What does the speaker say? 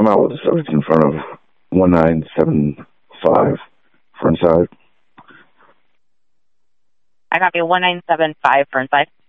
I'm out with the subject in front of 1975 front side. I got you 1975 front side.